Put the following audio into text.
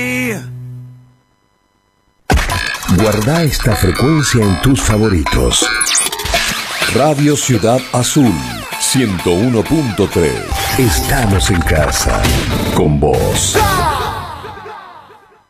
Guarda esta frecuencia en tus favoritos. Radio Ciudad Azul 101.3. Estamos en casa con vos.